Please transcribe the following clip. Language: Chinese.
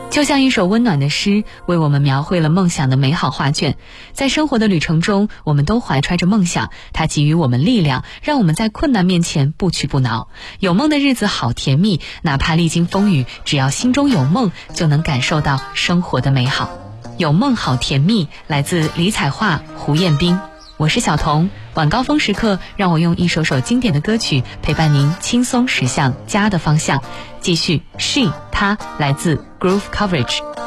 就像一首温暖的诗，为我们描绘了梦想的美好画卷。在生活的旅程中，我们都怀揣着梦想，它给予我们力量，让我们在困难面前不屈不挠。有梦的日子好甜蜜，哪怕历经风雨，只要心中有梦，就能感受到生活的美好。有梦好甜蜜，来自李彩桦、胡彦斌。我是小童，晚高峰时刻，让我用一首首经典的歌曲陪伴您轻松驶向家的方向。继续 She 她，来自 Groove Coverage。